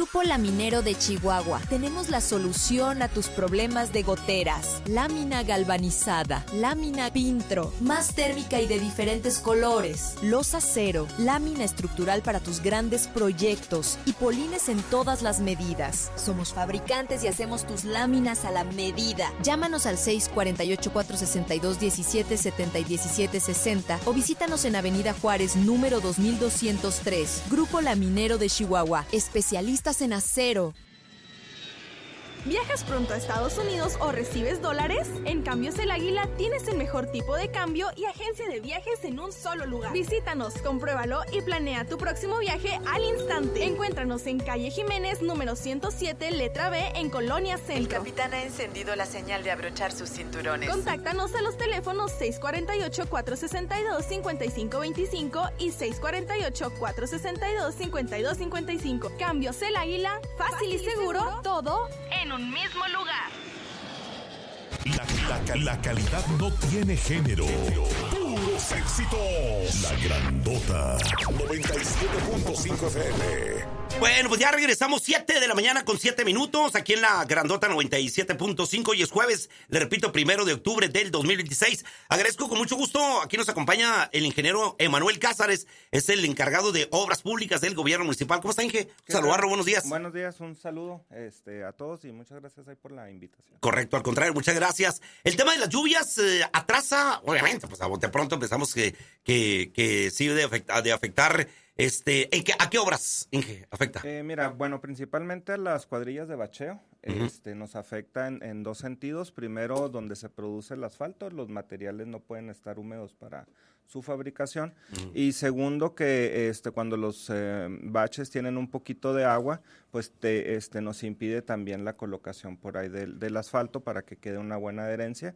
Grupo Laminero de Chihuahua. Tenemos la solución a tus problemas de goteras. Lámina galvanizada, lámina Pintro, más térmica y de diferentes colores. Losa cero, lámina estructural para tus grandes proyectos y polines en todas las medidas. Somos fabricantes y hacemos tus láminas a la medida. Llámanos al 648-462-1770 y 1760 o visítanos en Avenida Juárez, número 2203. Grupo Laminero de Chihuahua, especialistas en acero. ¿Viajas pronto a Estados Unidos o recibes dólares? En Cambios El Águila tienes el mejor tipo de cambio y agencia de viajes en un solo lugar. Visítanos, compruébalo y planea tu próximo viaje al instante. Encuéntranos en calle Jiménez, número 107, letra B, en Colonia Centro. El capitán ha encendido la señal de abrochar sus cinturones. Contáctanos a los teléfonos 648-462-5525 y 648-462-5255. Cambios El Águila, fácil y seguro, todo en un mismo lugar. La calidad no tiene género. Puros éxitos. La Grandota 97.5 FM. Bueno, pues ya regresamos, 7 de la mañana con 7 minutos, aquí en la Grandota 97.5, y es jueves, le repito, 1 de octubre del 2026. Agradezco con mucho gusto, aquí nos acompaña el ingeniero Emanuel Cázares, es el encargado de obras públicas del gobierno municipal. ¿Cómo está, Inge? Saludarlo, buenos días. Buenos días, un saludo a todos y muchas gracias ahí por la invitación. Correcto, al contrario, muchas gracias. El tema de las lluvias atrasa, obviamente, pues a bote pronto empezamos que sí de afectar. ¿A qué obras, Inge, afecta? Mira, bueno, principalmente a las cuadrillas de bacheo. Nos afecta en dos sentidos. Primero, donde se produce el asfalto, los materiales no pueden estar húmedos para su fabricación. Y segundo, que cuando los baches tienen un poquito de agua, pues nos impide también la colocación por ahí del asfalto para que quede una buena adherencia.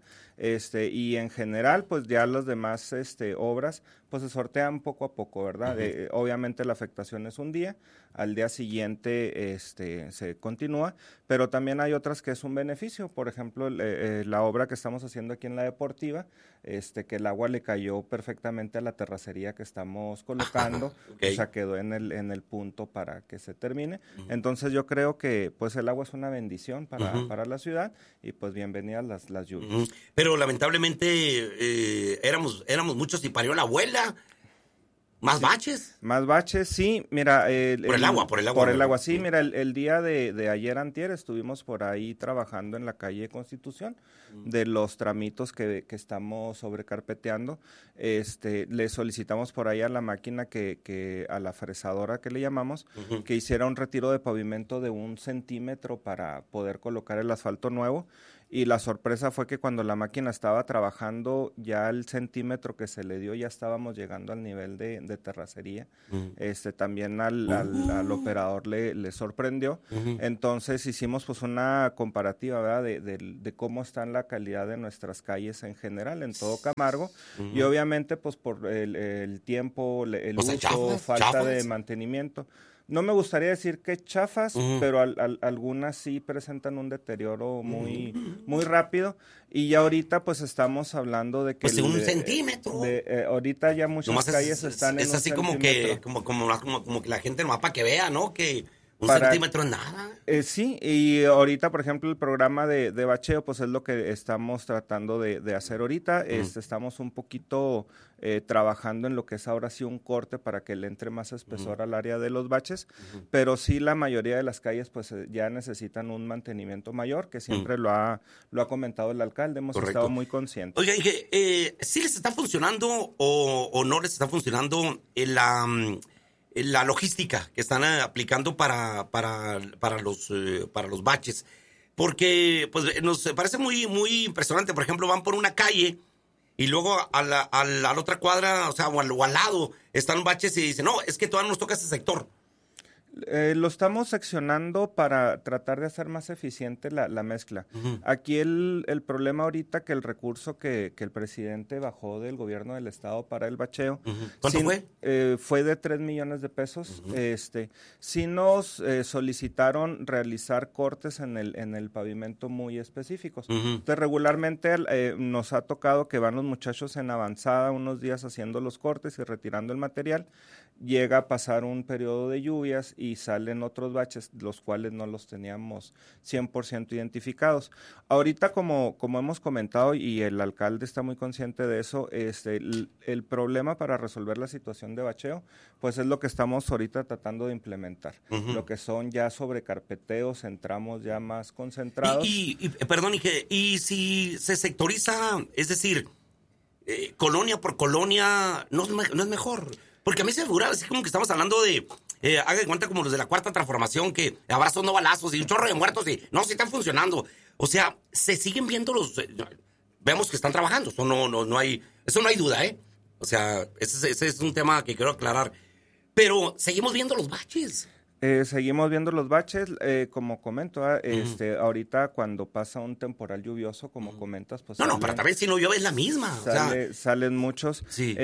Y en general, pues ya las demás obras, pues se sortean poco a poco, ¿verdad? Obviamente la afectación es un día, al día siguiente se continúa, pero también hay otras que es un beneficio. Por ejemplo, la obra que estamos haciendo aquí en la Deportiva, que el agua le cayó perfectamente a la terracería que estamos colocando, okay. O sea, quedó en el punto para que se termine. Entonces yo creo que pues el agua es una bendición para la ciudad y pues bienvenidas las lluvias. Pero lamentablemente éramos muchos y parió la abuela. ¿Más baches? Más baches, sí. Mira, por el agua, sí. Mira, el día de ayer antier estuvimos por ahí trabajando en la calle Constitución de los tramitos que estamos sobrecarpeteando. Le solicitamos por ahí a la máquina que a la fresadora que le llamamos, que hiciera un retiro de pavimento de 1 centímetro para poder colocar el asfalto nuevo. Y la sorpresa fue que cuando la máquina estaba trabajando, ya el centímetro que se le dio, ya estábamos llegando al nivel de terracería. También al operador le sorprendió. Entonces hicimos pues una comparativa, ¿verdad? De cómo está la calidad de nuestras calles en general, en todo Camargo. Y obviamente pues por el tiempo, el uso, falta de mantenimiento. No me gustaría decir que chafas, pero algunas sí presentan un deterioro muy rápido. Y ya ahorita pues estamos hablando de que... Pues de 1 centímetro. Ahorita ya muchas calles están en 1 así centímetro. como que la gente nomás para que vea, ¿no? Que 1 centímetro es nada. Sí, y ahorita, por ejemplo, el programa de bacheo, pues es lo que estamos tratando de hacer ahorita. Estamos un poquito trabajando en lo que es ahora sí un corte para que le entre más espesor al área de los baches, pero sí la mayoría de las calles pues ya necesitan un mantenimiento mayor, que siempre lo ha comentado el alcalde, hemos estado muy conscientes. Oiga, Inge, ¿sí les está funcionando o no les está funcionando la logística que están aplicando para los baches? Porque pues nos parece muy, muy impresionante. Por ejemplo, van por una calle y luego a la otra cuadra, o sea, o al lado, están baches y dicen, no, es que todavía nos toca ese sector. Lo estamos seccionando para tratar de hacer más eficiente la mezcla. Aquí el problema ahorita que el recurso que el presidente bajó del gobierno del estado para el bacheo. ¿Cuánto fue? Fue de 3 millones de pesos. Sí nos solicitaron realizar cortes en el pavimento muy específicos. Entonces, regularmente nos ha tocado que van los muchachos en avanzada unos días haciendo los cortes y retirando el material. llega a pasar un periodo de lluvias y salen otros baches, los cuales no los teníamos 100% identificados. Ahorita, como hemos comentado, y el alcalde está muy consciente de eso, el problema para resolver la situación de bacheo, pues es lo que estamos ahorita tratando de implementar. Lo que son ya sobrecarpeteos, entramos ya más concentrados. Perdón, y si se sectoriza, es decir, colonia por colonia, no es mejor. Porque a mí se me figura así como que estamos hablando de, haga de cuenta como los de la Cuarta Transformación, que abrazos no balazos y un chorro de muertos y no, sí están funcionando. O sea, se siguen viendo vemos que están trabajando, eso no hay duda, ¿eh? O sea, ese es un tema que quiero aclarar. Pero seguimos viendo los baches. Seguimos viendo los baches, como comento, ahorita cuando pasa un temporal lluvioso, como comentas, pues... No, pero también si no llueve es la misma. Salen muchos. Sí.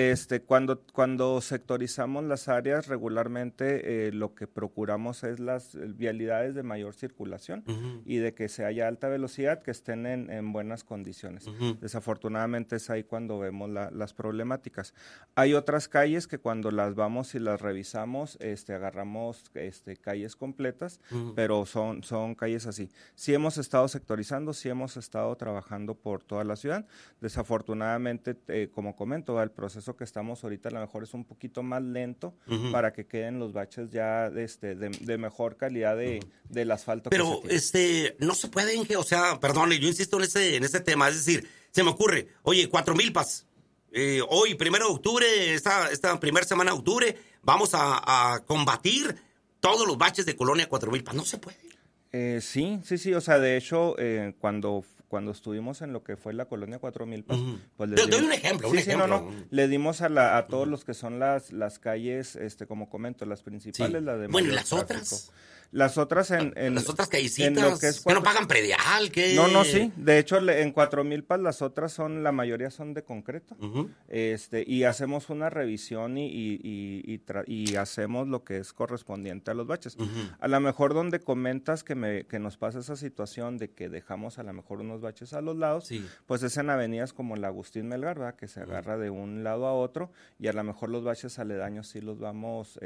Cuando sectorizamos las áreas, regularmente lo que procuramos es las vialidades de mayor circulación y de que se haya alta velocidad, que estén en buenas condiciones. Desafortunadamente es ahí cuando vemos las problemáticas. Hay otras calles que cuando las vamos y las revisamos, agarramos... calles completas, pero son calles así. Sí hemos estado sectorizando, sí hemos estado trabajando por toda la ciudad. Desafortunadamente, como comento, el proceso que estamos ahorita a lo mejor es un poquito más lento para que queden los baches ya de mejor calidad del asfalto. Pero no se puede, o sea, perdón, yo insisto en ese tema, es decir, se me ocurre, oye, 4 Milpas, hoy, 1 de octubre, esta primera semana de octubre, vamos a combatir todos los baches de Colonia 4 Milpas. No se puede. Sí. O sea, de hecho, cuando estuvimos en lo que fue la Colonia 4 Milpas, pues les doy un ejemplo. Le dimos a todos los que son las calles, como comento, las principales, la de bueno, ¿y las tráfico. Otras? Las otras las otras callecitas que no pagan predial, que... No, sí. De hecho, en 4 Milpas las otras la mayoría son de concreto. Y hacemos una revisión y hacemos lo que es correspondiente a los baches. A lo mejor donde comentas que nos pasa esa situación de que dejamos a lo mejor unos baches a los lados, pues es en avenidas como la Agustín Melgar, ¿verdad? Que se agarra de un lado a otro y a lo mejor los baches aledaños sí los vamos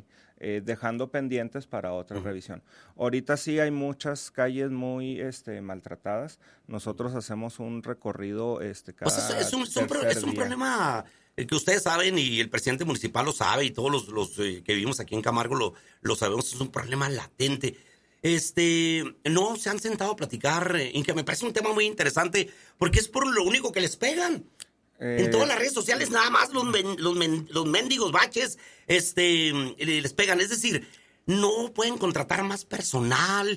dejando pendientes para otra revisión. Ahorita sí hay muchas calles muy maltratadas. Nosotros hacemos un recorrido cada es un problema que ustedes saben y el presidente municipal lo sabe y todos los que vivimos aquí en Camargo lo sabemos, es un problema latente. No se han sentado a platicar, que me parece un tema muy interesante porque es por lo único que les pegan. En todas las redes sociales nada más los mendigos baches les pegan. Es decir, no pueden contratar más personal,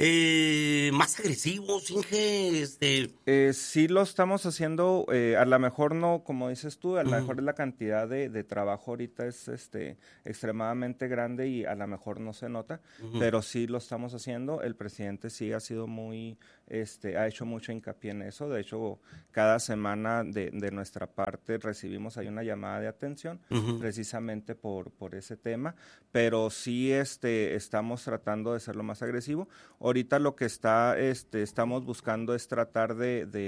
más agresivos, Inge. Sí lo estamos haciendo, a lo mejor no, como dices tú, a lo mejor la cantidad de trabajo ahorita es extremadamente grande y a lo mejor no se nota, pero sí lo estamos haciendo. El presidente sí ha sido muy, ha hecho mucho hincapié en eso. De hecho, cada semana de nuestra parte recibimos ahí una llamada de atención precisamente por ese tema, pero sí estamos tratando de ser lo más agresivo. Ahorita lo que estamos buscando es tratar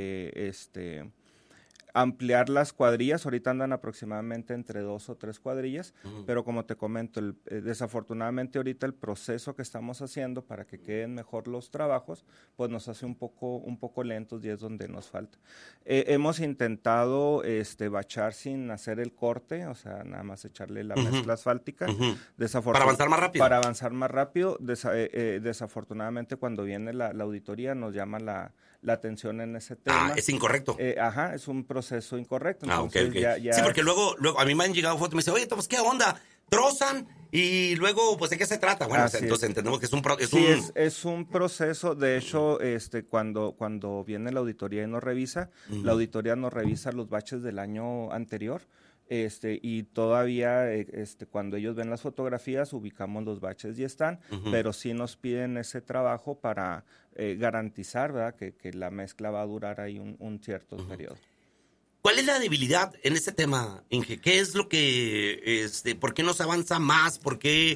de ampliar las cuadrillas. Ahorita andan aproximadamente entre 2 o 3 cuadrillas, pero como te comento, desafortunadamente ahorita el proceso que estamos haciendo para que queden mejor los trabajos, pues nos hace un poco lentos y es donde nos falta. Hemos intentado bachar sin hacer el corte, o sea, nada más echarle la mezcla asfáltica. Para avanzar más rápido. Para avanzar más rápido. Desafortunadamente cuando viene la auditoría nos llama la atención en ese tema. Es incorrecto. Es un proceso incorrecto. Entonces, okay. Sí, porque luego a mí me han llegado fotos y me dicen, oye, pues, ¿qué onda? Trozan y luego, pues, ¿de qué se trata? Bueno, entonces entendemos que es un proceso. Es un proceso. De hecho, cuando viene la auditoría y nos revisa, la auditoría nos revisa los baches del año anterior. Y todavía cuando ellos ven las fotografías ubicamos los baches y están, pero sí nos piden ese trabajo para garantizar, ¿verdad? Que la mezcla va a durar ahí un cierto periodo. ¿Cuál es la debilidad en este tema, Inge? ¿Qué es lo que, por qué no se avanza más? ¿Por qué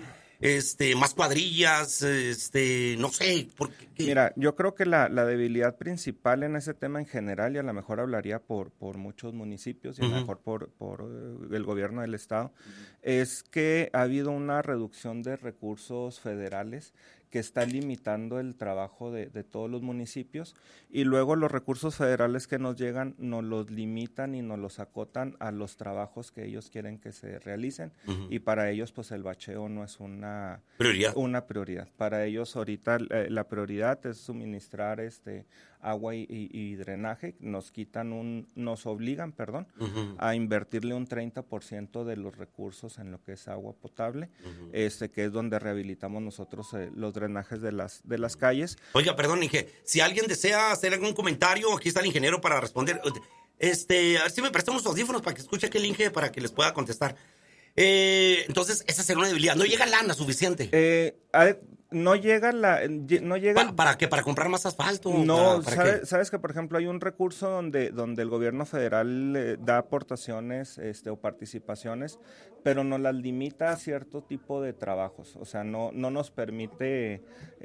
más cuadrillas, no sé. Mira, yo creo que la debilidad principal en ese tema en general, y a lo mejor hablaría por muchos municipios y a lo mejor por el gobierno del estado, es que ha habido una reducción de recursos federales que está limitando el trabajo de todos los municipios, y luego los recursos federales que nos llegan nos los limitan y nos los acotan a los trabajos que ellos quieren que se realicen, y para ellos pues el bacheo no es una prioridad. Para ellos ahorita la prioridad es suministrar agua y drenaje. Nos obligan a invertirle un 30% de los recursos en lo que es agua potable, que es donde rehabilitamos nosotros los drenajes de las calles. Oiga, perdón, Inge, si alguien desea hacer algún comentario, aquí está el ingeniero para responder. A ver si me prestan unos audífonos para que escuche aquí el Inge para que les pueda contestar. Entonces, esa sería una debilidad. No llega lana suficiente. No llega ¿Para qué? ¿Para comprar más asfalto? No, sabes que por ejemplo hay un recurso donde el gobierno federal da aportaciones o participaciones, pero nos las limita a cierto tipo de trabajos. O sea, no nos permite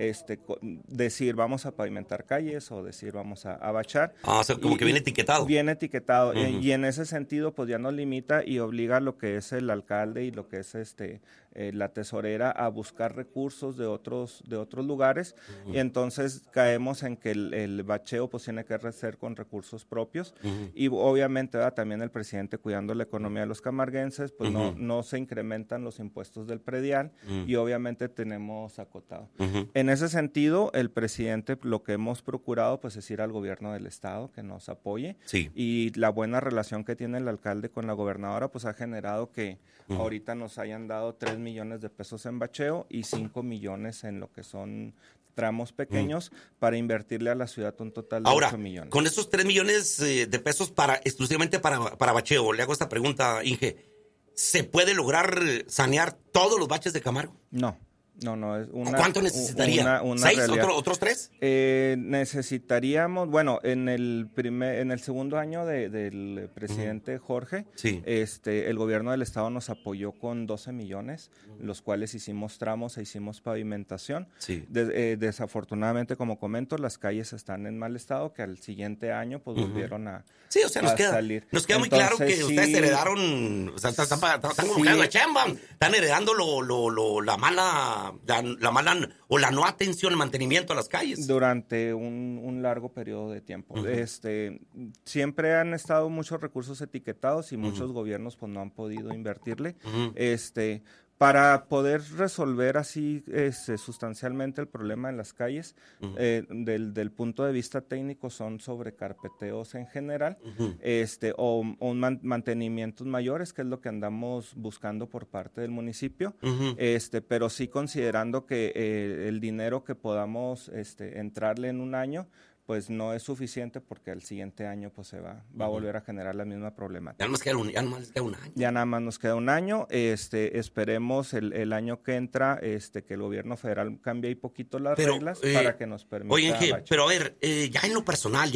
decir vamos a pavimentar calles o decir vamos a bachar. O sea, como que viene etiquetado. Viene etiquetado, y en ese sentido pues ya nos limita y obliga a lo que es el alcalde y lo que es la tesorera a buscar recursos de otros lugares, y entonces caemos en que el bacheo pues tiene que ser con recursos propios, y obviamente también el presidente, cuidando la economía de los camarguenses, pues no se incrementan los impuestos del predial, y obviamente tenemos acotado. En ese sentido, el presidente, lo que hemos procurado pues es ir al gobierno del estado que nos apoye, y la buena relación que tiene el alcalde con la gobernadora pues ha generado que ahorita nos hayan dado 3 millones de pesos en bacheo y 5 millones en lo que son tramos pequeños para invertirle a la ciudad un total de 8 millones. Con esos 3 millones de pesos exclusivamente para bacheo, le hago esta pregunta, Inge, ¿se puede lograr sanear todos los baches de Camargo? No. Es ¿Cuánto necesitaría? Una ¿6? ¿Otros 3? Necesitaríamos, bueno, en el segundo año del presidente Jorge, el gobierno del estado nos apoyó con 12 millones, los cuales hicimos tramos e hicimos pavimentación. Desafortunadamente, como comento, las calles están en mal estado, que al siguiente año pues volvieron a Sí, o sea, nos queda muy claro que ustedes heredaron, o sea, están como de chamba, están heredando la mala o la no atención, el mantenimiento a las calles. Durante un largo periodo de tiempo. Siempre han estado muchos recursos etiquetados y muchos gobiernos pues no han podido invertirle. Para poder resolver así sustancialmente el problema en las calles, del punto de vista técnico, son sobrecarpeteos en general, o mantenimientos mayores, que es lo que andamos buscando por parte del municipio, pero sí considerando que el dinero que podamos entrarle en un año pues no es suficiente, porque el siguiente año pues se va a volver a generar la misma problemática. Ya nada más queda un año. Ya nada más nos queda un año. Esperemos el año que entra que el gobierno federal cambie un poquito las reglas para que nos permita. Oye, pero a ver, ya en lo personal,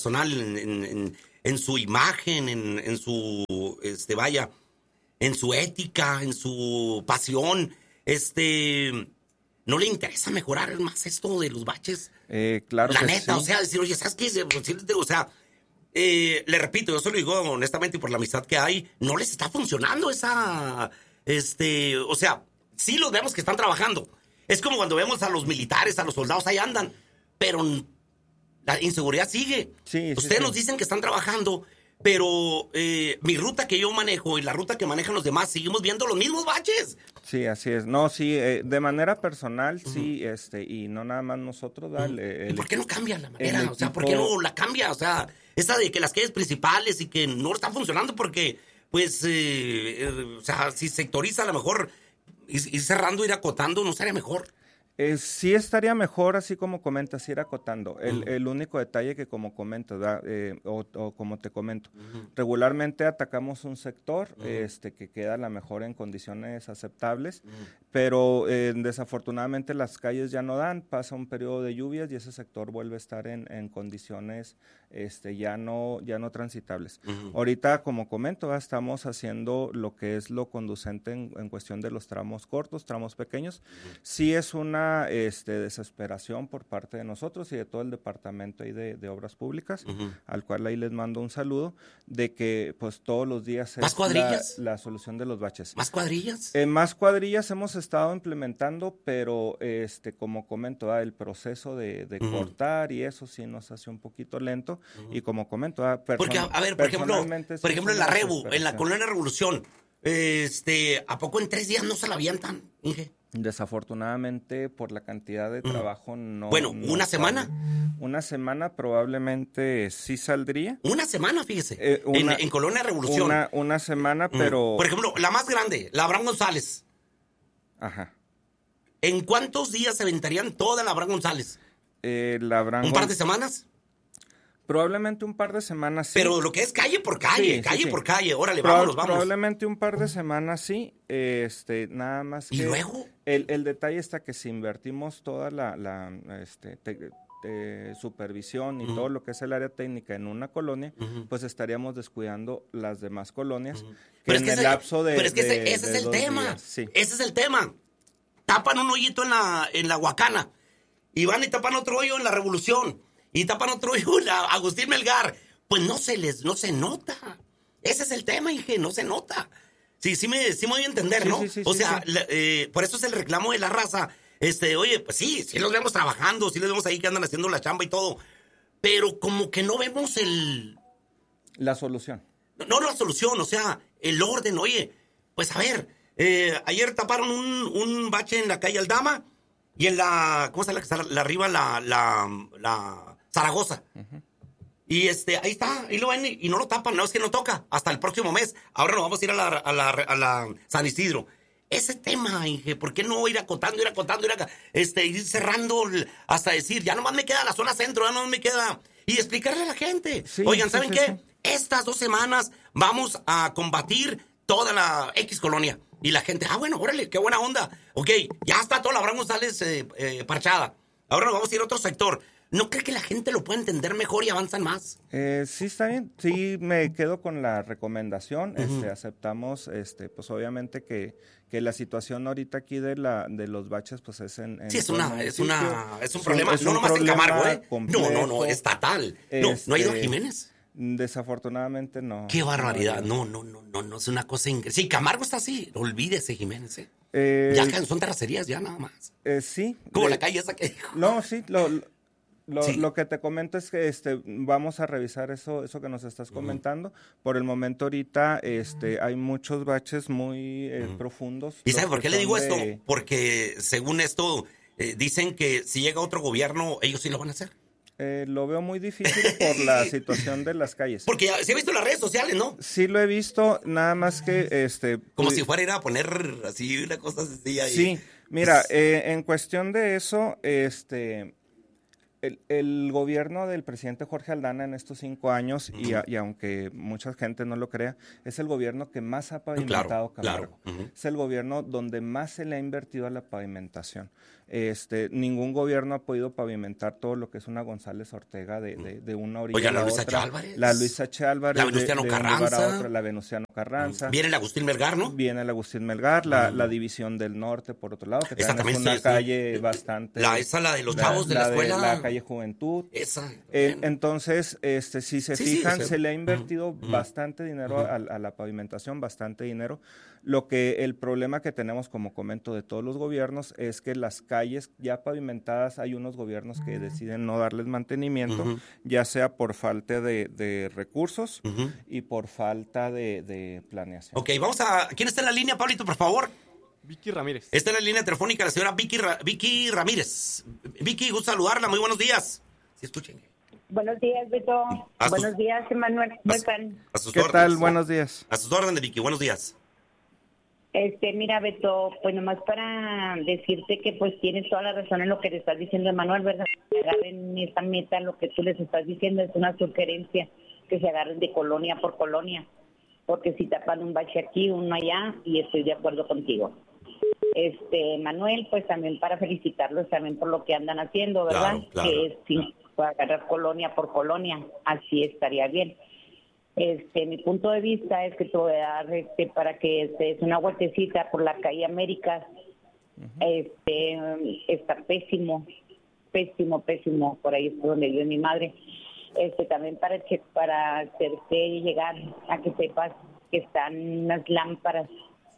en su imagen, en su en su ética, en su pasión, ¿no le interesa mejorar más esto de los baches? Claro la que neta, sí. O sea, decir, oye, ¿sabes qué? O sea, le repito, yo se lo digo honestamente y por la amistad que hay, no les está funcionando esa, o sea, sí los vemos que están trabajando. Es como cuando vemos a los militares, a los soldados, ahí andan, pero la inseguridad sigue. Ustedes nos dicen que están trabajando, pero mi ruta que yo manejo y la ruta que manejan los demás, seguimos viendo los mismos baches. Sí, así es. No, sí, de manera personal, sí, y no nada más nosotros. ¿Y por qué no cambia la manera? O sea, ¿por qué no la cambia? O sea, esa de que las calles principales y que no están funcionando porque, pues, o sea, si sectoriza a lo mejor, ir cerrando, ir acotando, ¿no sería mejor? Sí estaría mejor, así como comentas, ir acotando. El único detalle que como comento, o como te comento, regularmente atacamos un sector que queda a lo mejor en condiciones aceptables, pero desafortunadamente las calles ya no dan, pasa un periodo de lluvias y ese sector vuelve a estar en condiciones ya no transitables. Ahorita, como comento, estamos haciendo lo que es lo conducente en cuestión de los tramos cortos, tramos pequeños. Sí es una desesperación por parte de nosotros y de todo el departamento ahí de Obras Públicas, al cual ahí les mando un saludo, de que pues todos los días ¿Más cuadrillas? La solución de los baches. ¿Más cuadrillas? Más cuadrillas hemos estado implementando, pero como comento, el proceso de cortar y eso sí nos hace un poquito lento, y como comento, porque a ver, por ejemplo en la Rebu, en la Colonia Revolución, ¿a poco en 3 días no se la avientan, Inge? Desafortunadamente, por la cantidad de trabajo no. Bueno, ¿una semana? Una semana probablemente sí saldría. Una semana, fíjese, en Colonia Revolución. Una semana, pero... Por ejemplo, la más grande, la Abraham González. Ajá. ¿En cuántos días se aventarían toda la Abraham González? ¿Un par de semanas? Probablemente un par de semanas, sí. Pero lo que es calle por calle, por calle. Órale, vamos. Probablemente un par de semanas, sí. Nada más que... ¿Y luego? El detalle está que si invertimos toda la supervisión y todo lo que es el área técnica en una colonia, pues estaríamos descuidando las demás colonias. Pero ese es el tema. Sí. Ese es el tema. Tapan un hoyito en la Huacana y van y tapan otro hoyo en la Revolución. Y tapan otro hoyo en Agustín Melgar. Pues no se nota. Ese es el tema, Inge, no se nota. Sí me voy a entender, ¿no? Sí, por eso es el reclamo de la raza. Oye, pues sí los vemos trabajando, sí los vemos ahí que andan haciendo la chamba y todo. Pero como que no vemos la solución. No la solución, o sea, el orden. Oye, pues a ver, ayer taparon un bache en la calle Aldama y en la, ¿cómo se llama? La arriba, la Zaragoza. Y ahí está, ahí lo ven y no lo tapan, no es que no toca, hasta el próximo mes. Ahora nos vamos a ir a la San Isidro. Ese tema, Inge, ¿por qué no ir acotando, ir cerrando hasta decir, ya nomás me queda la zona centro, ya nomás me queda... Y explicarle a la gente, oigan, ¿saben qué? Estas 2 semanas vamos a combatir toda la X colonia. Y la gente, bueno, órale, qué buena onda. Ok, ya está toda la Abraham González parchada. Ahora nos vamos a ir a otro sector. ¿No cree que la gente lo puede entender mejor y avanzan más? Sí, está bien. Sí, me quedo con la recomendación. Aceptamos, pues obviamente que la situación ahorita aquí de los baches, pues es sí, es un problema. No nomás en Camargo, ¿eh? No, estatal. ¿No ha ido a Jiménez? Desafortunadamente no. ¡Qué barbaridad! No, es una cosa increíble. Sí, Camargo está así. Olvídese, Jiménez, ¿eh? Ya son terracerías, ya nada más. Sí. Como la calle esa que dijo. No, sí, Lo que te comento es que vamos a revisar eso que nos estás comentando. Por el momento ahorita hay muchos baches muy profundos. ¿Y sabe por qué le digo esto? Porque según esto dicen que si llega otro gobierno, ellos sí lo van a hacer. Lo veo muy difícil por la situación de las calles. Porque se ha visto en las redes sociales, ¿no? Sí lo he visto, nada más que... Como si fuera a ir a poner así una cosa sencilla ahí. Sí, mira, en cuestión de eso, el gobierno del presidente Jorge Aldana en estos 5 años, y aunque mucha gente no lo crea, es el gobierno que más ha pavimentado Camargo. Claro. Es el gobierno donde más se le ha invertido a la pavimentación. Ningún gobierno ha podido pavimentar todo lo que es una González Ortega de una orilla a la otra. La Luisa H. Álvarez. La Venustiano Carranza. La Venustiano Carranza. Viene el Agustín Melgar, ¿no? Viene el Agustín Melgar, la División del Norte, por otro lado, que también es una calle bastante... la de los chavos de la escuela. La calle Juventud. Esa. Entonces, si se fijan, se le ha invertido bastante dinero a la pavimentación, bastante dinero. El problema que tenemos, como comento, de todos los gobiernos, es que las calles ya pavimentadas, hay unos gobiernos que deciden no darles mantenimiento, ya sea por falta de recursos y por falta de planeación. Ok, ¿quién está en la línea, Pablito, por favor? Vicky Ramírez. Está en la línea telefónica la señora Vicky Ramírez. Vicky, gusto saludarla, muy buenos días. Sí, escuchen. Buenos días, Beto. Buenos días, Emanuel. ¿Cómo están? A sus ¿Qué órdenes. tal? Buenos días. A sus órdenes, Vicky, buenos días. Mira, Beto, pues nomás para decirte que pues tienes toda la razón en lo que le estás diciendo, Emanuel, ¿verdad? Que agarren esa meta, lo que tú les estás diciendo es una sugerencia, que se agarren de colonia por colonia, porque si tapan un bache aquí, uno allá, y estoy de acuerdo contigo. Manuel, pues también para felicitarlos también por lo que andan haciendo, ¿verdad? Claro. Que es sí, agarrar colonia por colonia, así estaría bien. Mi punto de vista es que te voy a dar para que es una vueltecita por la calle Américas. Está pésimo por ahí es donde vive mi madre. También para hacerte llegar a que sepas que están las lámparas.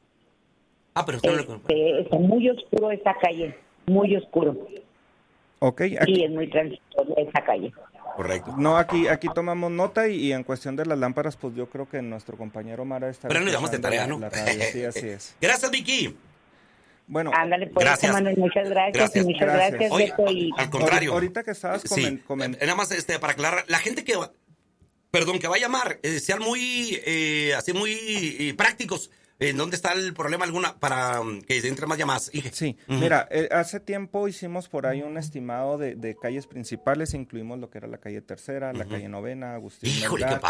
Pero usted está muy oscuro esa calle, muy oscuro. Okay, y es muy transitoria esa calle. Correcto. No, aquí tomamos nota y en cuestión de las lámparas, pues yo creo que nuestro compañero Mara está... Pero nos damos de tarea, ¿no? Sí, así es. Gracias, Vicky. Bueno, ándale, pues, gracias. Manuel, muchas gracias. Y muchas gracias. Oye, Beto, y... al contrario. Ahorita que estabas comentando... Nada más para aclarar, la gente que va a llamar, sean muy prácticos. ¿Dónde está el problema para que se entren más llamadas? Sí, mira, hace tiempo hicimos por ahí un estimado de calles principales, incluimos lo que era la calle Tercera, la calle Novena, Agustín ¡Híjole, Melgar,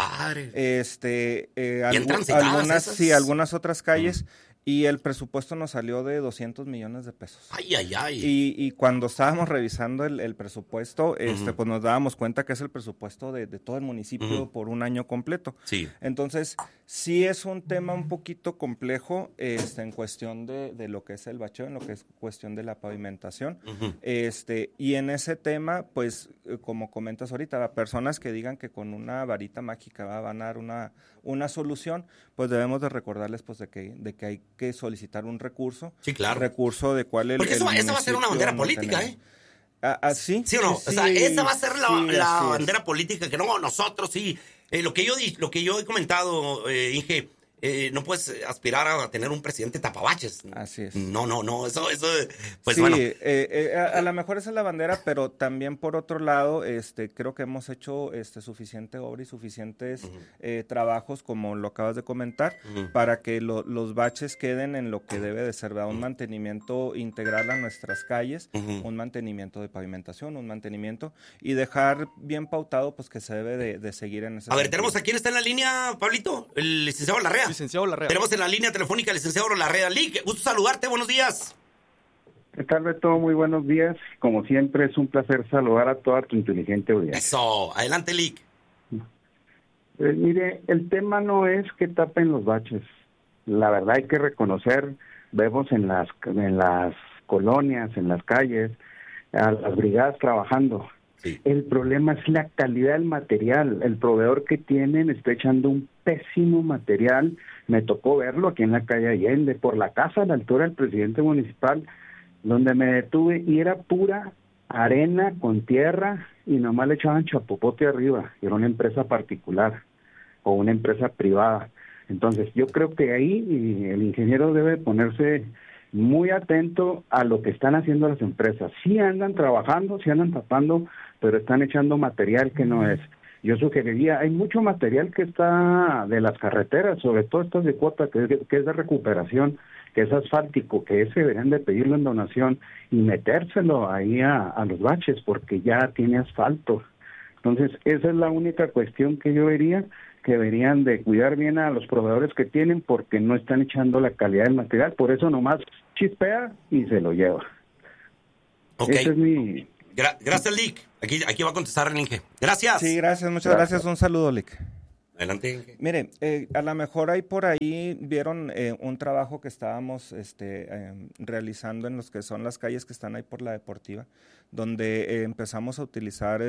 qué padre! Algunas otras calles, y el presupuesto nos salió de 200 millones de pesos. ¡Ay! Y cuando estábamos revisando el presupuesto, pues nos dábamos cuenta que es el presupuesto de todo el municipio por un año completo. Sí. Entonces, sí es un tema un poquito complejo en cuestión de lo que es el bacheo, en lo que es cuestión de la pavimentación. Y en ese tema, pues, como comentas ahorita, personas que digan que con una varita mágica van a dar una solución, pues debemos de recordarles pues de que hay que solicitar un recurso. Sí, claro. Recurso de cuál porque esa va a ser una bandera política, ¿eh? ¿Sí? ¿Sí o no? Sí, o sea, esa va a ser la bandera es. política, que no nosotros sí. Lo que yo he comentado, Inge, no puedes aspirar a tener un presidente tapabaches. Así es. No, eso, pues sí, bueno. A lo mejor esa es la bandera, pero también por otro lado, creo que hemos hecho suficiente obra y suficientes trabajos, como lo acabas de comentar, para que los baches queden en lo que debe de ser, ¿verdad? Un mantenimiento integral a nuestras calles, un mantenimiento de pavimentación, un mantenimiento, y dejar bien pautado pues que se debe de seguir en ese A ver, sentido. tenemos a quién está en la línea, Pablito, el licenciado Larrea. Licenciado Larrea. Tenemos en la línea telefónica al licenciado Larrea. Lic, gusto saludarte, buenos días. ¿Qué tal, Beto? Muy buenos días. Como siempre, es un placer saludar a toda tu inteligente audiencia. Eso, adelante, Lic. Mire, el tema no es que tapen los baches. La verdad hay que reconocer, vemos en las colonias, en las calles, a las brigadas trabajando. Sí. El problema es la calidad del material. El proveedor que tienen está echando un pésimo material. Me tocó verlo aquí en la calle Allende, por la casa a la altura del presidente municipal, donde me detuve, y era pura arena con tierra y nomás le echaban chapopote arriba. Era una empresa particular o una empresa privada. Entonces yo creo que ahí el ingeniero debe ponerse muy atento a lo que están haciendo las empresas. Sí andan trabajando, sí andan tapando, pero están echando material que no es. Yo sugeriría, hay mucho material que está de las carreteras, sobre todo estas de cuota, que es de recuperación, que es asfáltico, que ese deberían de pedirlo en donación y metérselo ahí a los baches, porque ya tiene asfalto. Entonces, esa es la única cuestión que yo vería, que deberían de cuidar bien a los proveedores que tienen, porque no están echando la calidad del material, por eso nomás chispea y se lo lleva. Okay. Ese es mi... Gracias, Lic. Aquí va a contestar el Inge. Gracias. Sí, muchas gracias. Un saludo, Lic. Adelante, Inge. Mire, a lo mejor ahí por ahí vieron un trabajo que estábamos realizando en los que son las calles que están ahí por la Deportiva, donde empezamos a utilizar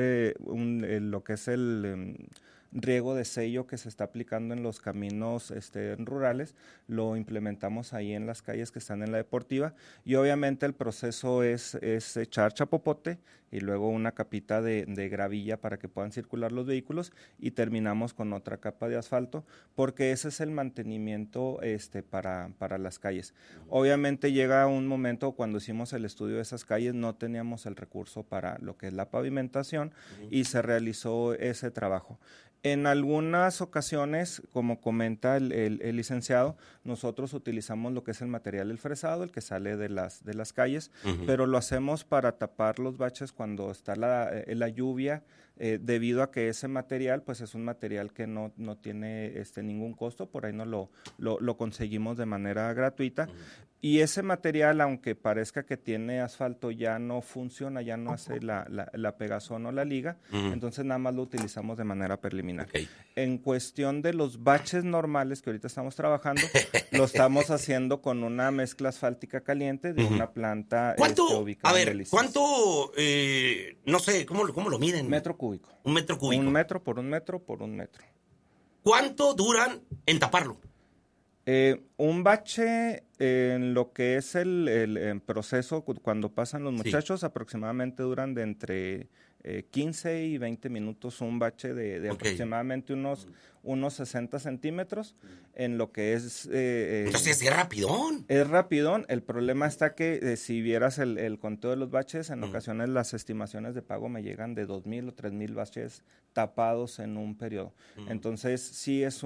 lo que es el riego de sello que se está aplicando en los caminos rurales, lo implementamos ahí en las calles que están en la Deportiva, y obviamente el proceso es echar chapopote y luego una capita de gravilla para que puedan circular los vehículos, y terminamos con otra capa de asfalto, porque ese es el mantenimiento para las calles. Obviamente llega un momento cuando hicimos el estudio de esas calles, no teníamos el recurso para lo que es la pavimentación, y se realizó ese trabajo. En algunas ocasiones, como comenta el licenciado, nosotros utilizamos lo que es el material del fresado, el que sale de las calles, pero lo hacemos para tapar los baches cuando está la lluvia, debido a que ese material pues es un material que no tiene ningún costo, por ahí no lo conseguimos de manera gratuita. Y ese material, aunque parezca que tiene asfalto, ya no funciona, ya no hace la pegazón o la liga, entonces nada más lo utilizamos de manera preliminar. Okay. En cuestión de los baches normales que ahorita estamos trabajando, lo estamos haciendo con una mezcla asfáltica caliente de una planta ubicada en Delicias. ¿Cuánto, no sé, cómo lo miden? Metro cúbico. Un metro cúbico. 1 metro por 1 metro por 1 metro. ¿Cuánto duran en taparlo? Un bache en lo que es el proceso cuando pasan los muchachos aproximadamente duran de entre 15 y 20 minutos un bache de aproximadamente unos 60 centímetros en lo que es... Entonces es rapidón. Es rapidón. El problema está que si vieras el conteo de los baches, en ocasiones las estimaciones de pago me llegan de 2,000 o 3,000 baches tapados en un periodo. Entonces sí es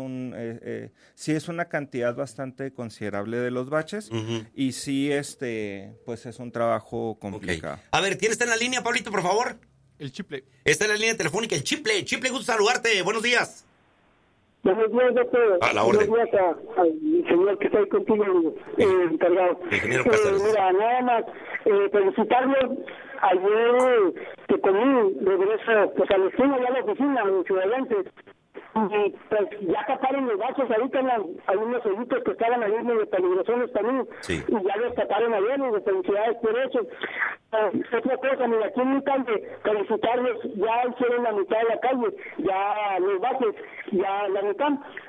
una cantidad bastante considerable de los baches y sí pues es un trabajo complicado. A ver, ¿tienes en la línea, Pablito, por favor? El Chiple. Está en la línea telefónica, el Chiple. Chiple, gusto saludarte. Buenos días. Buenos días, doctor. A la orden. Buenos días al señor que está ahí contigo, encargado. Ingeniero Cáceres. Mira, nada más, felicitarlo. Ayer que comí, regreso pues a la esquina, ya a la oficina, en Ciudadanos. Y pues ya taparon los baches, ahorita hay unos hoyitos que estaban ahí medio peligrosos también, y ya los taparon ayer, y de felicidades por eso. Otra cosa, mira, aquí en mi calle, felicitarlos, ya hicieron la mitad de la calle, ya los baches, ya la mitad,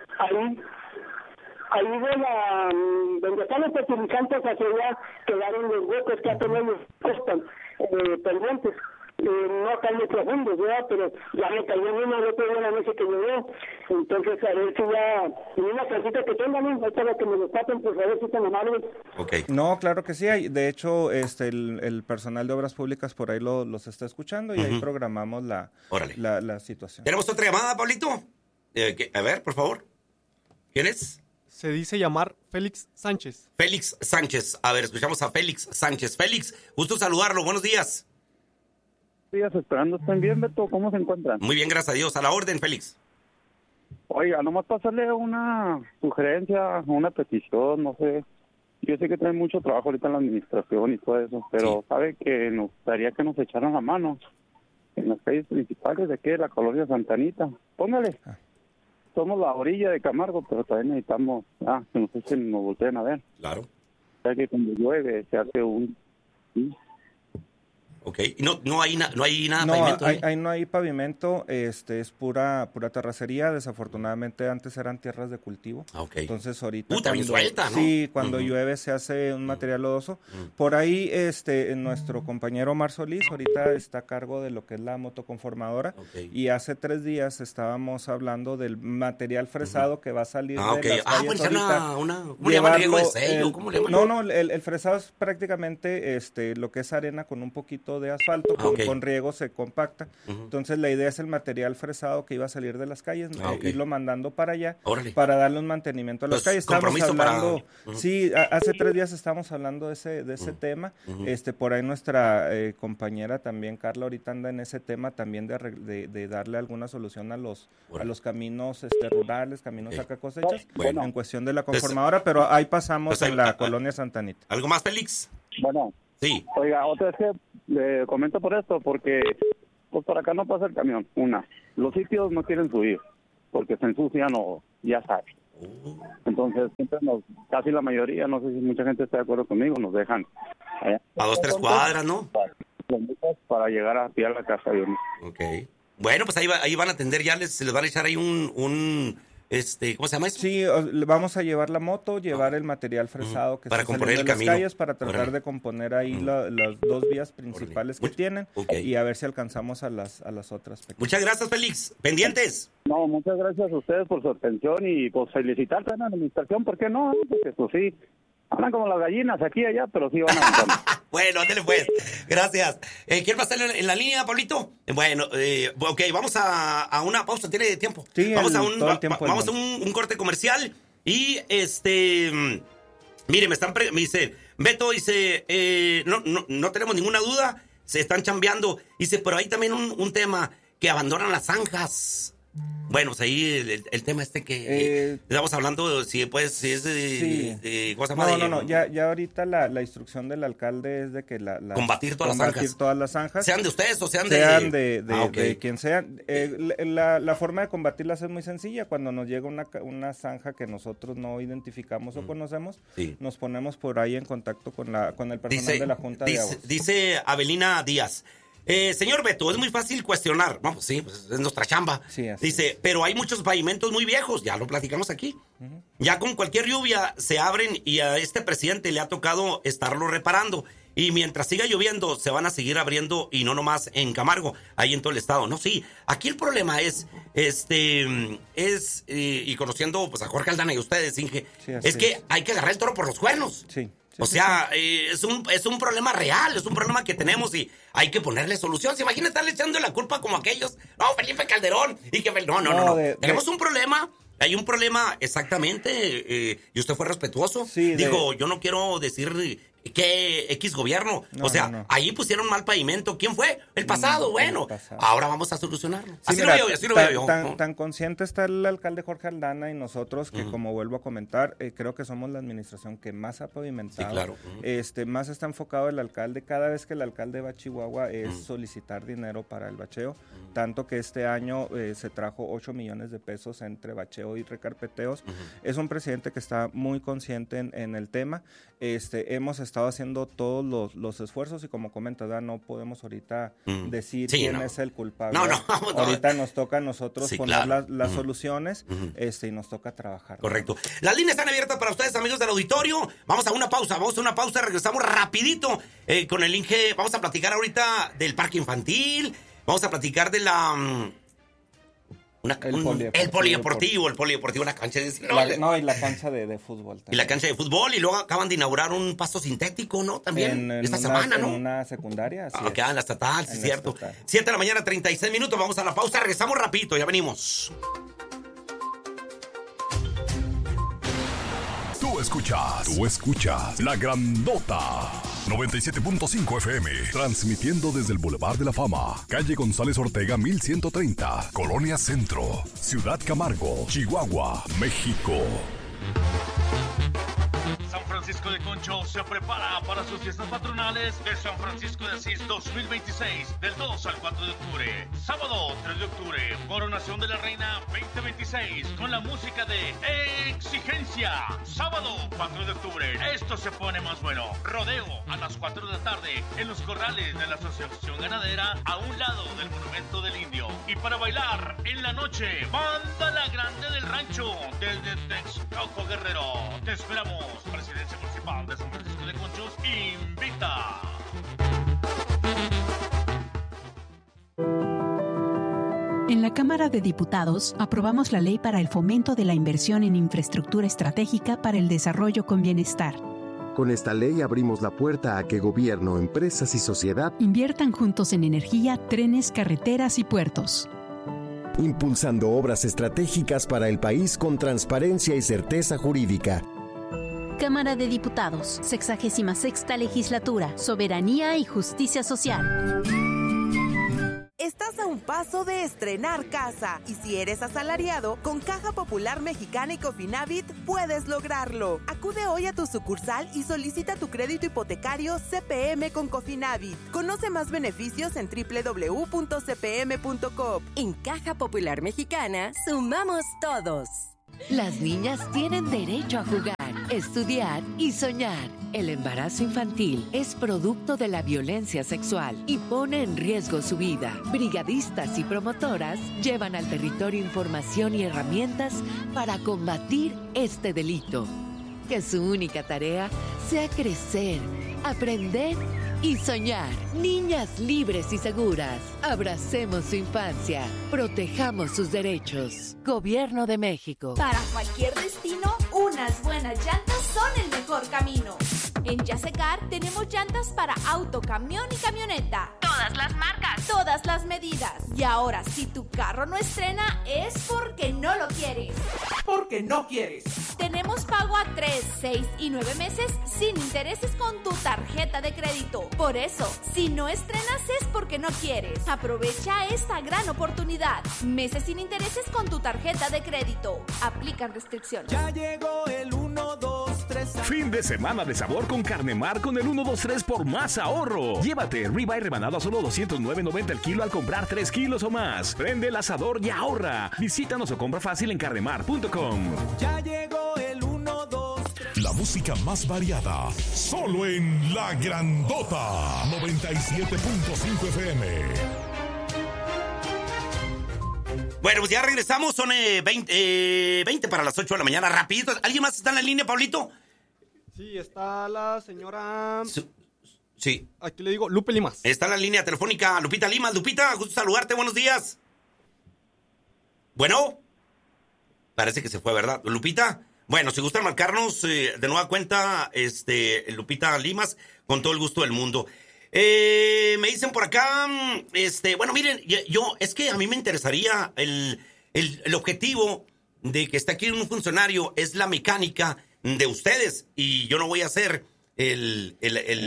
ahí de donde están los fertilizantes hacia allá, quedaron los huecos que a tener los pendientes. No tan muy profundos, ¿verdad? Pero ya me cayó uno el otro día en la noche que llovió. Entonces, a ver si ya... Y una casita que tengan, ¿no? Ahorita que me lo tapen, pues a ver si están amables. No, claro que sí. De hecho, el personal de Obras Públicas por ahí los está escuchando y ahí programamos la situación. ¿Tenemos otra llamada, Pablito? A ver, por favor. ¿Quién es? Se dice llamar Félix Sánchez. Félix Sánchez. A ver, escuchamos a Félix Sánchez. Félix, gusto saludarlo. Buenos días. Días esperando. ¿Están bien, Beto? ¿Cómo se encuentran? Muy bien, gracias a Dios. A la orden, Félix. Oiga, nomás pasarle una sugerencia, una petición, no sé. Yo sé que trae mucho trabajo ahorita en la administración y todo eso, pero sabe que nos gustaría que nos echaran la mano en las calles principales de aquí de la colonia Santa Anita. Póngale. Somos la orilla de Camargo, pero también necesitamos que nos volteen a ver. Claro. O sea que cuando llueve se hace un... Ok, no hay nada pavimento. Ahí no hay pavimento, es pura terracería. Desafortunadamente antes eran tierras de cultivo. Entonces ahorita cuando llueve se hace un material lodoso. Por ahí nuestro compañero Omar Solís ahorita está a cargo de lo que es la motoconformadora y hace 3 días estábamos hablando del material fresado que va a salir de las calles ahorita. ¿Cómo le llaman riego de sello? ¿Cómo le llaman? No, el fresado es prácticamente lo que es arena con un poquito de asfalto, con riego se compacta. Entonces la idea es el material fresado que iba a salir de las calles, irlo mandando para allá para darle un mantenimiento a las calles. Estamos hablando, hace 3 días estamos hablando de ese tema. Por ahí nuestra compañera también, Carla, ahorita anda en ese tema también de darle alguna solución a los caminos rurales, caminos acá cosechas, en cuestión de la conformadora, pero ahí pasamos en la colonia Santa Anita. ¿Algo más, Félix? Bueno. Sí. Oiga, otra vez que le comento por esto, porque pues por acá no pasa el camión. Los sitios no quieren subir, porque se ensucian o ya sabes. Entonces, siempre casi la mayoría, no sé si mucha gente está de acuerdo conmigo, nos dejan allá. A 2, 3 cuadras, ¿no? Para llegar a la casa. Bueno, pues ahí van a atender, se les van a echar ahí un ¿cómo se llama eso? Sí, vamos a llevar la moto, llevar el material fresado que para está componer saliendo el de camino. las calles para tratar de componer ahí las 2 vías principales que tienen y a ver si alcanzamos a las otras pequeñas. Muchas gracias, Félix. ¿Pendientes? No, muchas gracias a ustedes por su atención y pues felicitarte a la administración, ¿por qué no? Porque pues sí, Andan como las gallinas aquí y allá, pero sí van avanzando. Bueno, ándale pues. Gracias. ¿Quién va a estar en la línea, Pablito? Bueno, ok, vamos a una pausa. ¿Tiene tiempo? Sí, vamos vamos a un corte comercial. Y mire, me dice, Beto dice, no tenemos ninguna duda, se están chambeando. Dice, pero hay también un tema, que abandonan las zanjas. Bueno, pues ahí el tema que estamos hablando, si es de ¿cómo se llama? No, ya ahorita la instrucción del alcalde es de que combatir todas las zanjas. Sean de ustedes o sean de quien sean. La forma de combatirlas es muy sencilla. Cuando nos llega una zanja que nosotros no identificamos o conocemos, nos ponemos por ahí en contacto con el personal de la Junta de Aguas. Dice Abelina Díaz. Señor Beto, es muy fácil cuestionar. Vamos, sí, pues es nuestra chamba. Sí, dice, pero hay muchos pavimentos muy viejos, ya lo platicamos aquí. Uh-huh. Ya con cualquier lluvia se abren y a este presidente le ha tocado estarlo reparando. Y mientras siga lloviendo, se van a seguir abriendo, y no nomás en Camargo, ahí en todo el estado. No, sí, aquí el problema es y conociendo pues a Jorge Aldana y ustedes, Inge, es que hay que agarrar el toro por los cuernos. Sí. O sea, es un problema real, es un problema que tenemos y hay que ponerle solución. ¿Se imagina estarle echando la culpa como aquellos? No, Felipe Calderón. Y que no. Tenemos un problema. Hay un problema, exactamente, y usted fue respetuoso. Sí, dijo, yo no quiero decir que X gobierno. Ahí pusieron mal pavimento. ¿Quién fue? El pasado. Bueno, ahora vamos a solucionarlo. Sí, así mira, lo veo yo. Tan consciente está el alcalde Jorge Aldana y nosotros que, como vuelvo a comentar, creo que somos la administración que más ha pavimentado. Sí, claro. Más está enfocado el alcalde. Cada vez que el alcalde va a Chihuahua es solicitar dinero para el bacheo. Tanto que este año se trajo 8 millones de pesos entre bacheo y recarpeteos. Es un presidente que está muy consciente en el tema. Hemos estado haciendo todos los esfuerzos y, como comentas, no podemos ahorita decir quién es el culpable. Ahorita nos toca a nosotros poner las soluciones y nos toca trabajar. Correcto. Las líneas están abiertas para ustedes, amigos del auditorio. Vamos a una pausa, regresamos rapidito con el Inge. Vamos a platicar ahorita del parque infantil. Vamos a platicar de el polideportivo, la cancha de... y la cancha de fútbol también. Y la cancha de fútbol, y luego acaban de inaugurar un pasto sintético, ¿no? También esta semana, ¿no? En una secundaria, sí. En la estatal, sí, cierto. 7 de la mañana, 36 minutos, vamos a la pausa, regresamos rapidito, ya venimos. Tú escuchas La Grandota 97.5 FM, transmitiendo desde el Boulevard de la Fama, calle González Ortega 1130, Colonia Centro, Ciudad Camargo, Chihuahua, México. San Francisco de Concho se prepara para sus fiestas patronales de San Francisco de Asís 2026, del 2 al 4 de octubre. Sábado 3 de octubre, Coronación de la Reina 2026, con la música de Exigencia. Sábado 4 de octubre, esto se pone más bueno. Rodeo a las 4 de la tarde en los corrales de la Asociación Ganadera, a un lado del Monumento del Indio. Y para bailar en la noche, Banda La Grande del Rancho, desde Texcoco, Guerrero. Te esperamos. Presidencia Municipal de San Francisco de Conchos invita. En la Cámara de Diputados aprobamos la ley para el fomento de la inversión en infraestructura estratégica para el desarrollo con bienestar. Con esta ley abrimos la puerta a que gobierno, empresas y sociedad inviertan juntos en energía, trenes, carreteras y puertos. Impulsando obras estratégicas para el país con transparencia y certeza jurídica. Cámara de Diputados, 66ª Legislatura, Soberanía y Justicia Social. Estás a un paso de estrenar casa y si eres asalariado, con Caja Popular Mexicana y Cofinavit puedes lograrlo. Acude hoy a tu sucursal y solicita tu crédito hipotecario CPM con Cofinavit. Conoce más beneficios en www.cpm.com. En Caja Popular Mexicana, sumamos todos. Las niñas tienen derecho a jugar, estudiar y soñar. El embarazo infantil es producto de la violencia sexual y pone en riesgo su vida. Brigadistas y promotoras llevan al territorio información y herramientas para combatir este delito. Que su única tarea sea crecer, aprender y soñar. Niñas libres y seguras. Abracemos su infancia. Protejamos sus derechos. Gobierno de México. Para cualquier destino, unas buenas llantas son el mejor camino. En Yasecar tenemos llantas para auto, camión y camioneta. Todas las marcas, todas las medidas. Y ahora, si tu carro no estrena, es porque no lo quieres. Porque no quieres. Tenemos pago a 3, 6 y 9 meses sin intereses con tu tarjeta de crédito. Por eso, si no estrenas es porque no quieres. Aprovecha esta gran oportunidad. Meses sin intereses con tu tarjeta de crédito. Aplican restricciones. Ya llegó el 1, 2, 3. Fin de semana de sabor con Carne Mar con el 1, 2, 3 por más ahorro. Llévate ribeye rebanado a solo $209.90 el kilo al comprar 3 kilos o más. Prende el asador y ahorra. Visítanos o compra fácil en carnemar.com. Ya llegó el 1, 2, 3. La música más variada, solo en La Grandota 97.5 FM. Bueno, pues ya regresamos, son 20 para las 8 de la mañana, rapidito. ¿Alguien más está en la línea, Pablito? Sí, está la señora... Sí. Aquí le digo, Lupe Limas. Está en la línea telefónica Lupita Limas. Lupita, gusto saludarte, buenos días. Bueno, parece que se fue, ¿verdad? Lupita, bueno, si gustan marcarnos de nueva cuenta, Lupita Limas, con todo el gusto del mundo. Me dicen por acá, bueno, miren, yo, es que a mí me interesaría el objetivo de que está aquí un funcionario, es la mecánica de ustedes, y yo no voy a hacer el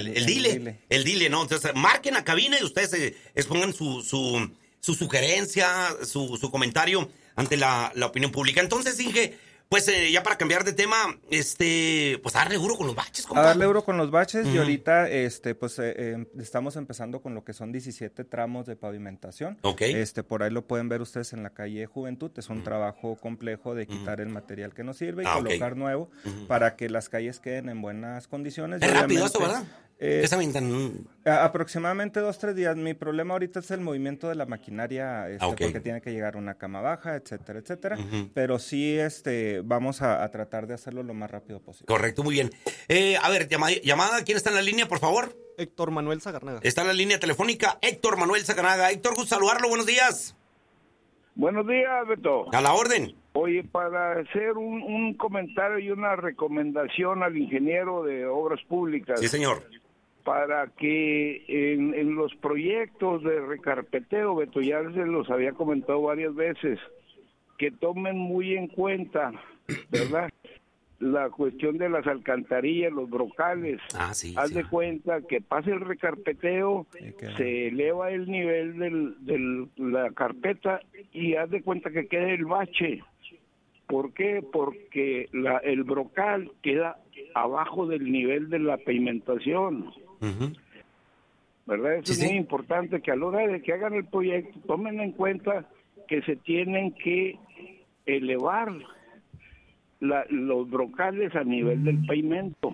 dile, ¿no? Entonces, marquen a cabina y ustedes expongan su sugerencia, su comentario ante la opinión pública. Entonces, Inge, pues ya para cambiar de tema, pues a darle duro con los baches, compadre. A darle duro con los baches, y ahorita, estamos empezando con lo que son 17 tramos de pavimentación. Ok. Por ahí lo pueden ver ustedes en la calle Juventud, es un trabajo complejo de quitar el material que nos sirve y colocar nuevo para que las calles queden en buenas condiciones. Es rápido esto, ¿verdad? ¿Qué se avientan? Aproximadamente 2-3 días. Mi problema ahorita es el movimiento de la maquinaria, porque tiene que llegar una cama baja, etcétera, etcétera. Pero sí, vamos a tratar de hacerlo lo más rápido posible. Correcto, muy bien. A ver, llamada, ¿quién está en la línea, por favor? Héctor Manuel Zagarnaga. Está en la línea telefónica Héctor Manuel Zagarnaga. Héctor, gusto saludarlo, buenos días. Buenos días, Beto. A la orden. Oye, para hacer un comentario y una recomendación al ingeniero de Obras Públicas. Sí, señor. Para que en los proyectos de recarpeteo, Beto, ya se los había comentado varias veces, que tomen muy en cuenta, ¿verdad?, la cuestión de las alcantarillas, los brocales. Haz de cuenta que pase el recarpeteo, se eleva el nivel de la carpeta y haz de cuenta que quede el bache. ¿Por qué? Porque el brocal queda abajo del nivel de la pavimentación. ¿Verdad? Eso es muy importante, que a la hora de que hagan el proyecto tomen en cuenta que se tienen que elevar los brocales a nivel del pavimento.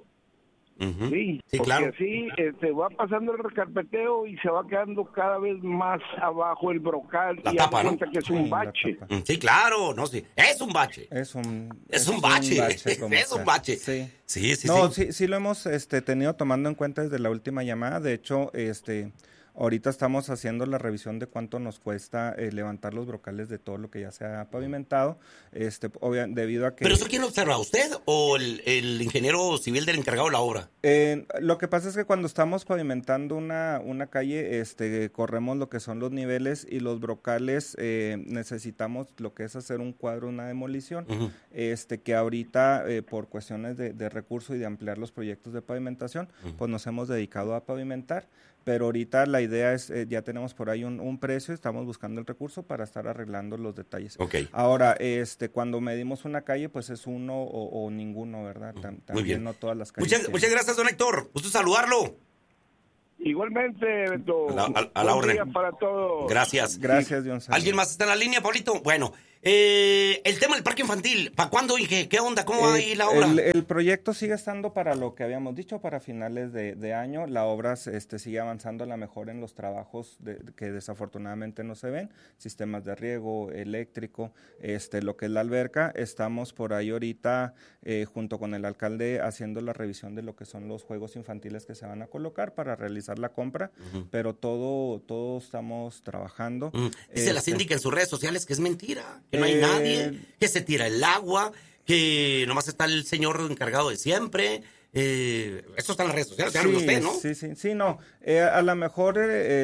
Sí, porque claro, así va pasando el recarpeteo y se va quedando cada vez más abajo el brocal y tapa, da cuenta que es un bache. Sí, claro, no, sí, es un bache. Es un bache. Es un bache. Sí, lo hemos tenido tomando en cuenta desde la última llamada. De hecho, ahorita estamos haciendo la revisión de cuánto nos cuesta levantar los brocales de todo lo que ya se ha pavimentado, debido a que... ¿Pero eso quién lo observa, usted o el ingeniero civil del encargado de la obra? Lo que pasa es que cuando estamos pavimentando una calle, corremos lo que son los niveles y los brocales, necesitamos lo que es hacer un cuadro, una demolición, que ahorita por cuestiones de recurso y de ampliar los proyectos de pavimentación, pues nos hemos dedicado a pavimentar. Pero ahorita la idea es, ya tenemos por ahí un precio, estamos buscando el recurso para estar arreglando los detalles. Okay. Ahora, cuando medimos una calle, pues es uno o ninguno, ¿verdad? Muy bien. No todas las calles. Muchas gracias, don Héctor. Gusto saludarlo. Igualmente, Beto. A la orden. Día para todos. Gracias. Gracias, Dios. ¿Alguien más está en la línea, Pablito? Bueno, El tema del parque infantil, ¿para cuándo y qué onda? ¿Cómo va ahí la obra? El proyecto sigue estando para lo que habíamos dicho, para finales de año. La obra sigue avanzando a la mejor en los trabajos que desafortunadamente no se ven, sistemas de riego, eléctrico, lo que es la alberca. Estamos por ahí ahorita junto con el alcalde haciendo la revisión de lo que son los juegos infantiles que se van a colocar para realizar la compra, pero todo estamos trabajando. Dice la síndica en sus redes sociales que es mentira, que no hay nadie, que se tira el agua, que nomás está el señor encargado de siempre. Esto está en las redes sociales, ya lo vio usted, ¿no? Sí, no. A lo mejor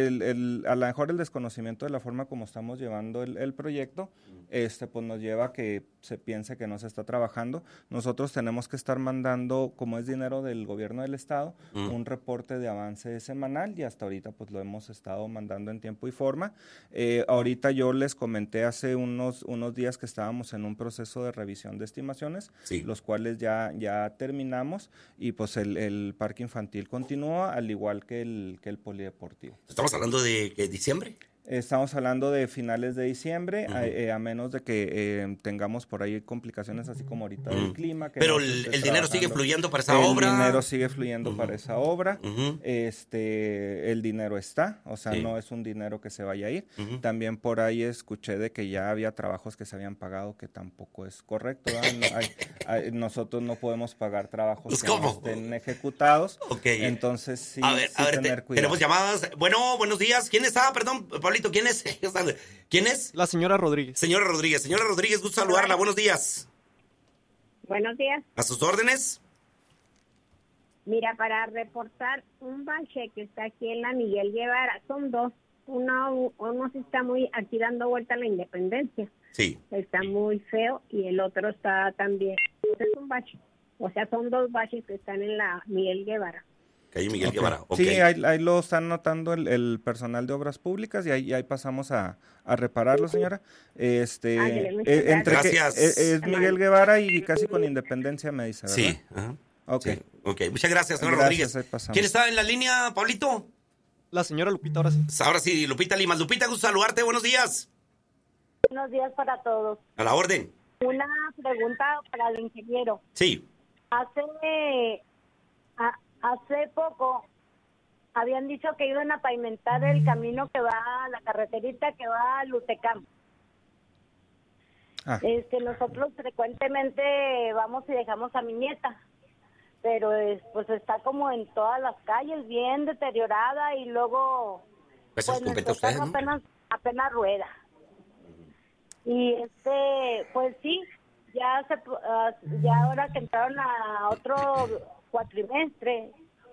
el desconocimiento de la forma como estamos llevando el proyecto, pues nos lleva a que se piense que no se está trabajando. Nosotros tenemos que estar mandando, como es dinero del gobierno del estado, un reporte de avance semanal, y hasta ahorita pues lo hemos estado mandando en tiempo y forma. Ahorita yo les comenté hace unos días que estábamos en un proceso de revisión de estimaciones, los cuales ya terminamos, y pues el parque infantil continúa, al igual que el polideportivo. ¿Estamos hablando de diciembre? Estamos hablando de finales de diciembre, a menos de que tengamos por ahí complicaciones así como ahorita del clima. Pero el dinero sigue fluyendo para esa obra. El dinero sigue fluyendo para esa obra. El dinero está, o sea, no es un dinero que se vaya a ir. También por ahí escuché de que ya había trabajos que se habían pagado, que tampoco es correcto. Nosotros no podemos pagar trabajos que no estén ejecutados. Entonces sí, a ver, tener cuidado. Tenemos llamadas. Bueno, buenos días. ¿Quién está? Perdón, Pablito. ¿Quién es? ¿Quién es? La señora Rodríguez. Señora Rodríguez, gusto saludarla. Buenos días. Buenos días. ¿A sus órdenes? Mira, para reportar un bache que está aquí en la Miguel Guevara, son dos. Uno sí está muy aquí dando vuelta a la Independencia. Sí. Está muy feo, y el otro está también. Es un bache. O sea, son dos baches que están en la Miguel Guevara. Calle Miguel Guevara. Sí, ahí lo están notando el personal de obras públicas, y ahí pasamos a repararlo, señora. Gracias. Es Miguel Guevara y casi con Independencia, me dice, ¿verdad? Sí. Ajá. Okay. Sí. Muchas gracias, señora Rodríguez. ¿Quién está en la línea, Pablito? La señora Lupita, ahora sí. Ahora sí, Lupita Limas. Lupita, gusto saludarte. Buenos días. Buenos días para todos. A la orden. Una pregunta para el ingeniero. Sí. Hace poco habían dicho que iban a pavimentar el camino que va, la carreterita que va a Lutecam. Nosotros frecuentemente vamos y dejamos a mi nieta, pero pues está como en todas las calles, bien deteriorada, y luego pues nuestro carro apenas rueda. Y pues sí, ya ahora que entraron a otro cuatrimestre,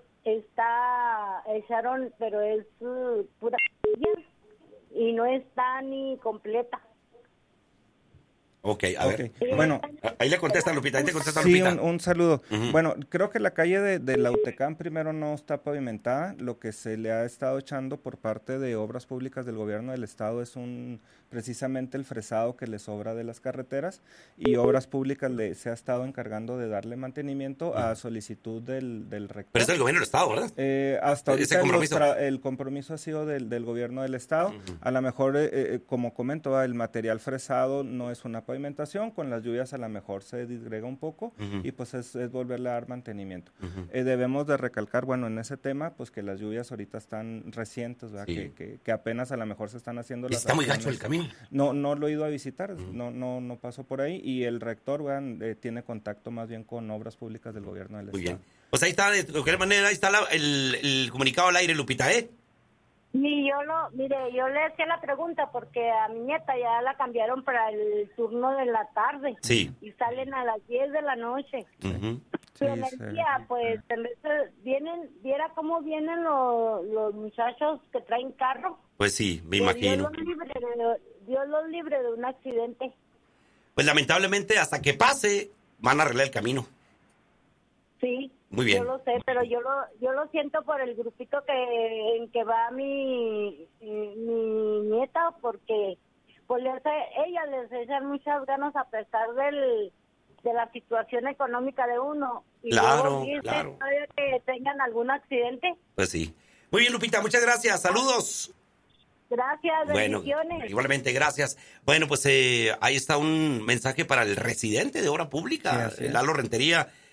echaron, pero es pura y no está ni completa. Ok, a ver. Bueno, ahí le contesta Lupita, Sí, un saludo. Bueno, creo que la calle de la UTECAM primero no está pavimentada. Lo que se le ha estado echando por parte de Obras Públicas del Gobierno del Estado es precisamente el fresado que le sobra de las carreteras, y Obras Públicas se ha estado encargando de darle mantenimiento a solicitud del rector. Pero es del Gobierno del Estado, ¿verdad? Hasta ahorita el compromiso ha sido del Gobierno del Estado. A lo mejor, como comento, el material fresado no es una pavimentación, con las lluvias a lo mejor se disgrega un poco, y pues es volverle a dar mantenimiento. Debemos de recalcar, bueno, en ese tema, pues que las lluvias ahorita están recientes, ¿verdad? Que apenas a lo mejor se están haciendo las acciones. Está muy gacho el camino. No lo he ido a visitar, no paso por ahí, y el rector, tiene contacto más bien con Obras Públicas del Gobierno del Estado. Muy bien. Pues ahí está, de cualquier manera, ahí está el comunicado al aire, Lupita, ¿eh? Y yo le hacía la pregunta porque a mi nieta ya la cambiaron para el turno de la tarde. Sí. Y salen a las 10 de la noche. Su energía, pues, viera cómo vienen los muchachos que traen carro. Pues sí, me imagino. Dios los libre de un accidente. Pues lamentablemente, hasta que pase, van a arreglar el camino. Sí. Muy bien. Yo lo sé, pero yo lo siento por el grupito en que va mi nieta, porque pues ella les echan muchas ganas a pesar de la situación económica de uno. Y claro. Que tengan algún accidente. Pues sí. Muy bien, Lupita, muchas gracias. Saludos. Gracias, Bueno, bendiciones. igualmente, gracias. Bueno, pues ahí está un mensaje para el residente de Obra Pública, Sí, así es. Lalo Rentería.